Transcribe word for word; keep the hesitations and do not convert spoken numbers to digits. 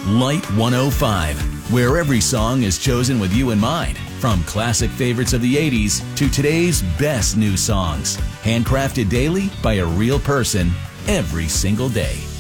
Light one oh five, where every song is chosen with you in mind. From classic favorites of the eighties to today's best new songs. Handcrafted daily by a real person every single day.